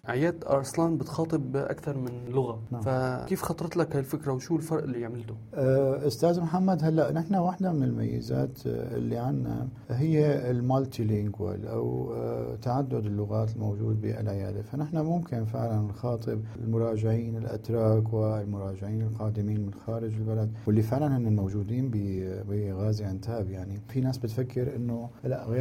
عياد أرسلان بتخاطب أكثر من لغة. نعم. فكيف خطرت لك هالفكرة وشو الفرق اللي عملته؟ أستاذ محمد، هلأ نحن واحدة من الميزات اللي عنا هي المالتي لينجوال أو تعدد اللغات الموجود بالعيادة. فنحن ممكن فعلا نخاطب المراجعين الأتراك والمراجعين القادمين من خارج البلد واللي فعلا هن موجودين بغازي عنتاب. يعني في ناس بتفكر إنه لا، غير